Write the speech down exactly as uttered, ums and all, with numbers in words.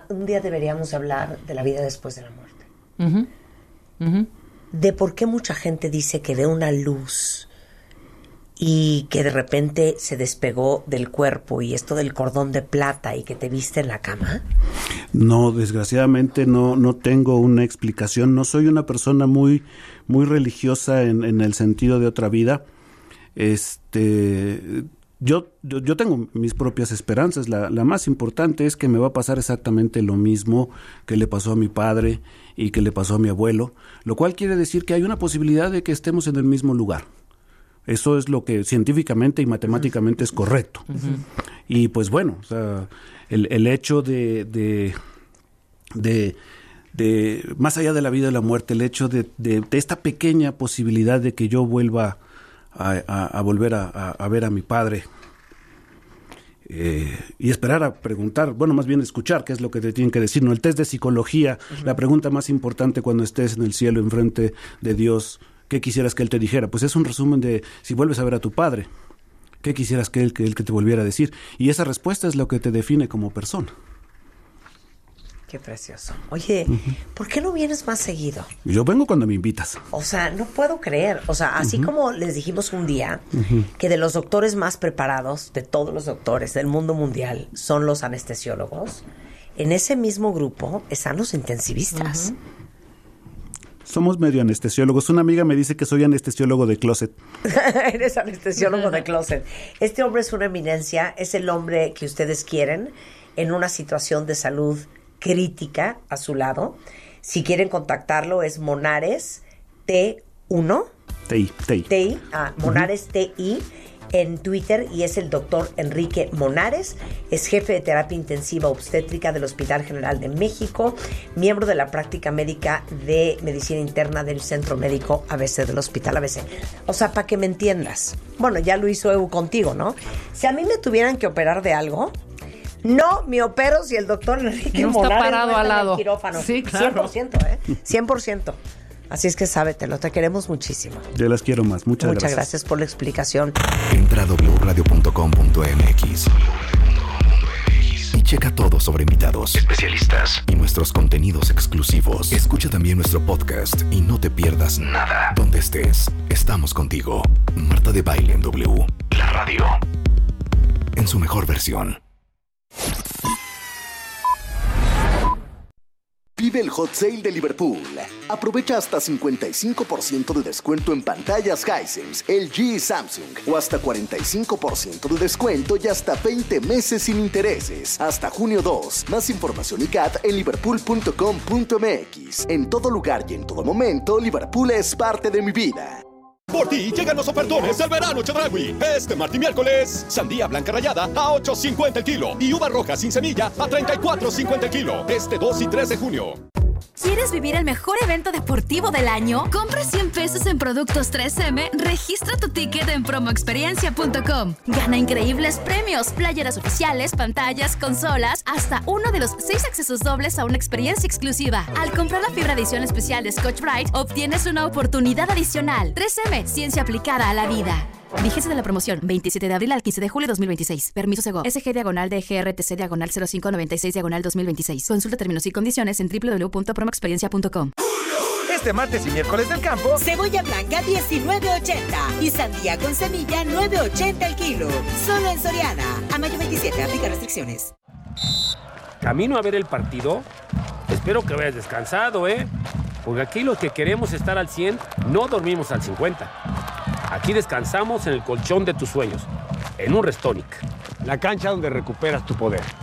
un día deberíamos hablar de la vida después de la muerte. Uh-huh. Uh-huh. De por qué mucha gente dice que ve una luz y que de repente se despegó del cuerpo y esto del cordón de plata y que te viste en la cama. No, desgraciadamente no, no tengo una explicación. No soy una persona muy, muy religiosa en, en el sentido de otra vida. Este, yo, yo, yo tengo mis propias esperanzas. La, la más importante es que me va a pasar exactamente lo mismo que le pasó a mi padre y que le pasó a mi abuelo, lo cual quiere decir que hay una posibilidad de que estemos en el mismo lugar. Eso es lo que científicamente y matemáticamente es correcto. Uh-huh. Y pues bueno, o sea, el, el hecho de, de, de, de, más allá de la vida y la muerte, el hecho de, de, de esta pequeña posibilidad de que yo vuelva a, a, a volver a, a, a ver a mi padre eh, y esperar a preguntar, bueno, más bien escuchar qué es lo que te tienen que decir, ¿no? El test de psicología, uh-huh. La pregunta más importante cuando estés en el cielo enfrente de Dios, ¿qué quisieras que él te dijera? Pues es un resumen de si vuelves a ver a tu padre, ¿qué quisieras que él, que él que te volviera a decir? Y esa respuesta es lo que te define como persona. Qué precioso. Oye, uh-huh. ¿por qué no vienes más seguido? Yo vengo cuando me invitas. O sea, no puedo creer. O sea, así uh-huh. como les dijimos un día uh-huh. que de los doctores más preparados, de todos los doctores del mundo mundial, son los anestesiólogos, en ese mismo grupo están los intensivistas. Uh-huh. Somos medio anestesiólogos. Una amiga me dice que soy anestesiólogo de closet. Eres anestesiólogo de closet. Este hombre es una eminencia, es el hombre que ustedes quieren en una situación de salud crítica a su lado. Si quieren contactarlo es Monares T uno. T I. T I. T I. Ah, Monares uh-huh. T I en Twitter y es el doctor Enrique Monares, es jefe de terapia intensiva obstétrica del Hospital General de México, miembro de la práctica médica de medicina interna del Centro Médico A B C del Hospital A B C. O sea, para que me entiendas. Bueno, ya lo hizo Evo contigo, ¿no? Si a mí me tuvieran que operar de algo, no me opero si el doctor Enrique no Monares está parado no está al lado. En el quirófano. Sí, claro. cien por ciento, ¿eh? cien por ciento. Así es que sábetelo, te queremos muchísimo. Yo las quiero más, muchas, muchas gracias. Muchas gracias por la explicación. Entra a doble u radio punto com punto m x y checa todo sobre invitados, especialistas y nuestros contenidos exclusivos. Escucha también nuestro podcast y no te pierdas nada. Donde estés, estamos contigo. Marta de Baile en W, la radio, en su mejor versión. Vive el Hot Sale de Liverpool. Aprovecha hasta cincuenta y cinco por ciento de descuento en pantallas Hisense, L G y Samsung. O hasta cuarenta y cinco por ciento de descuento y hasta veinte meses sin intereses. Hasta junio dos. Más información y C A T en liverpool punto com punto m x. En todo lugar y en todo momento, Liverpool es parte de mi vida. Por ti llegan los ofertones del verano Chedraui. Este martes y miércoles, sandía blanca rallada a ocho cincuenta el kilo y uva roja sin semilla a treinta y cuatro cincuenta el kilo. Este dos y tres de junio. ¿Quieres vivir el mejor evento deportivo del año? Compra cien pesos en productos tres eme, registra tu ticket en promo experiencia punto com. Gana increíbles premios, playeras oficiales, pantallas, consolas, hasta uno de los seis accesos dobles a una experiencia exclusiva. Al comprar la fibra edición especial de Scotch-Brite, obtienes una oportunidad adicional. tres eme, ciencia aplicada a la vida. Vigencia de la promoción, veintisiete de abril al quince de julio de dos mil veintiséis. Permiso Segov. S G diagonal D G R T C diagonal cero cinco noventa y seis diagonal dos mil veintiséis. Consulta términos y condiciones en doble u doble u doble u punto promo experiencia punto com. Este martes y miércoles del campo, cebolla blanca diecinueve ochenta y sandía con semilla nueve ochenta el kilo. Solo en Soriana. A mayo veintisiete, aplica restricciones. Camino a ver el partido. Espero que hayas descansado, ¿eh? Porque aquí los que queremos estar al cien no dormimos al cincuenta. Aquí descansamos en el colchón de tus sueños, en un Restonic. La cancha donde recuperas tu poder.